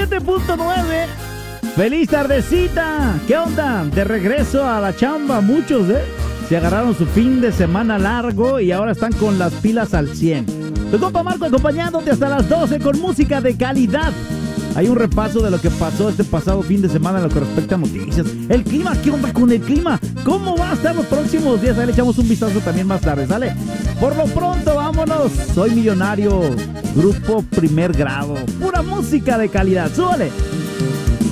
97.9. ¡Feliz tardecita! ¿Qué onda? De regreso a la chamba, muchos, se agarraron su fin de semana largo y ahora están con las pilas al 100. Tu compa Marco acompañándote hasta las 12 con música de calidad. Hay un repaso de lo que pasó este pasado fin de semana en lo que respecta a noticias. El clima, ¿qué onda con el clima? ¿Cómo va a estar los próximos días? Ahí le echamos un vistazo también más tarde, ¿sale? Por lo pronto, vámonos. Soy Millonario, grupo primer grado. Pura música de calidad. ¡Súbale!